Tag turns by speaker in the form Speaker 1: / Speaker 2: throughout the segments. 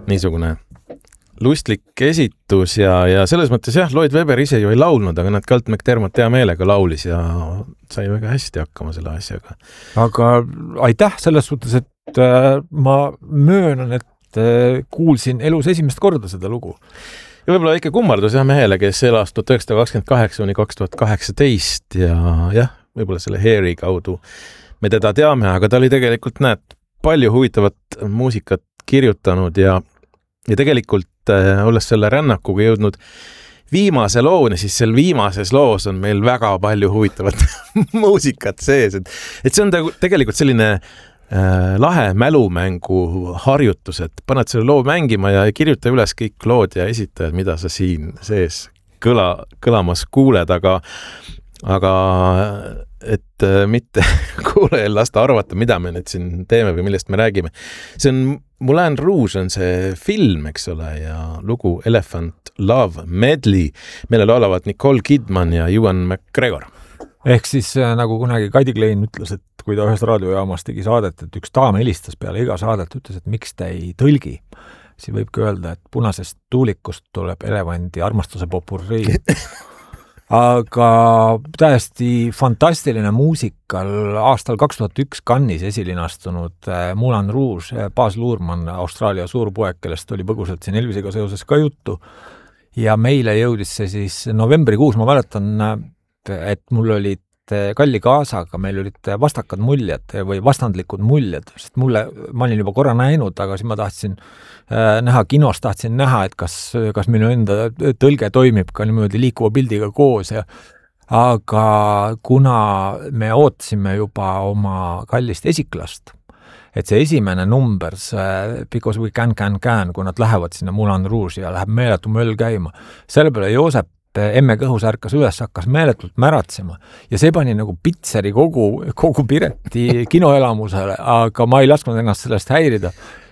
Speaker 1: niisugune lustlik esitus ja selles mõttes jah, Lloyd Webber ise ju ei laulnud, aga nad Galt McDermott hea meelega laulis ja sai väga hästi hakkama selle asjaga.
Speaker 2: Aga aitäh selles suhtes, et ma möönan, et kuulsin elus esimest korda seda lugu.
Speaker 1: Ja võib-olla ikka kummardus jah mehele, kes elas 1928 kuni 2018 ja jah, võib-olla selle Hairi kaudu me teda teame, aga ta oli tegelikult, näed, palju huvitavat muusikat kirjutanud ja tegelikult olles selle rännakuga jõudnud viimase looni, siis seal viimases loos on meil väga palju huvitavat muusikat sees, et see on tegelikult selline lahe mälumängu harjutus, et paned selle loo mängima ja kirjuta üles kõik lood ja esitajad, mida sa siin sees kõlamas kuuled, aga et mitte kuulajal lasta arvata, mida me nüüd siin teeme või millest me räägime. See on Moulin Rouge on see film, eks ole, ja lugu Elephant Love Medley, mille laulavad Nicole Kidman ja Ewan McGregor.
Speaker 2: Ehk siis nagu kunagi Kaidi Klein ütles, et kui ta ühes raadiojaamas tegi saadet, et üks daam helistas peale iga saadet, ütles, et miks ta ei tõlgi. Siis võibki öelda, et punasest tuulikust tuleb elevandi armastuse popurrii. Aga täiesti fantastiline muusikal aastal 2001 Cannes'is esilinastunud Moulin Rouge, Baz Luhrmann, Austraalia suurpoeg, kellest oli põgusalt siin Elvisega seoses ka juttu. Ja meile jõudis see siis novembrikuus, ma mäletan, et mul olid kalli kaasaga, meil olid vastakad muljed või vastandlikud muljed, sest ma olin juba korra näinud, aga siis ma tahtsin näha kinos, tahtsin näha, et kas minu enda tõlge toimib ka niimoodi liikuva pildiga koos. Aga kuna me ootasime juba oma kallist esiklast, et see esimene number, Because We Can, kui nad lähevad sinna Moulin Rouge ja läheb meeletu möll käima, selle peale Joosep emme kõhus ärkas üles, hakkas meeletult märatsema ja see pani nagu pitseri kogu Pireti kinoelamusele, aga ma ei lasknud ennast sellest häirida.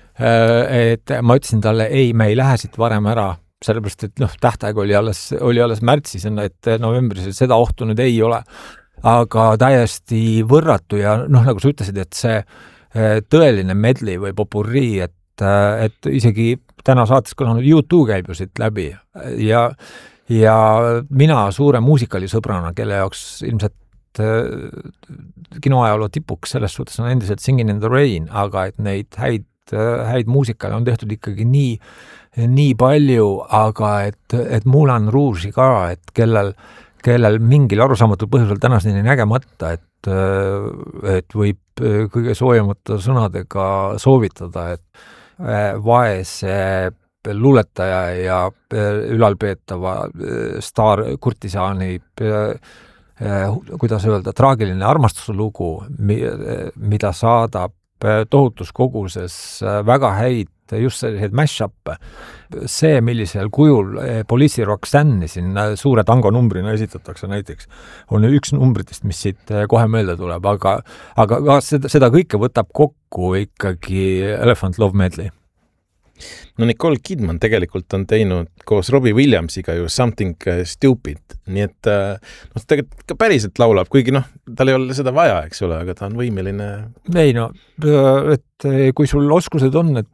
Speaker 2: Et ma ütlesin talle, ei, me ei lähe siit varem ära, sellepärast, et tähtaeg oli alles märtsis, et novembris seda ohtu nüüd ei ole. Aga täiesti võrratu ja nagu sa ütlesid, et see tõeline medley või popurrii, et isegi täna saates kõlanud U2 käib ju siit läbi ja mina suure muusikalisõbrana, kelle jaoks ilmselt kinoajaloo tipuks selles suhtes on endiselt Singin' in the Rain, aga et neid häid muusikale on tehtud ikkagi nii palju, aga et Moulin Rouge'i ka, et kellel mingil arusaamatul põhjusel tänaseni nägemata, et võib kõige soojamata sõnadega soovitada, et vaese luuletaja ja ülalpeetava staarkurtisaani kuidas öelda, traagiline armastuslugu, mida saadab tohutus koguses väga häid just selliseid mash-up'e. See, millisel kujul Police'i Roxanne'i siin suure tango numbrina esitatakse näiteks, on üks numbritest, mis siit kohe meelde tuleb, aga seda kõike võtab kokku ikkagi Elephant Love Medley.
Speaker 1: No Nicole Kidman tegelikult on teinud koos Robbie Williamsiga ju Something Stupid, nii et tegelikult ka päriselt laulab, kuigi tal ei ole seda vaja, eks ole, aga ta on võimeline.
Speaker 2: Ei et kui sul oskused on, et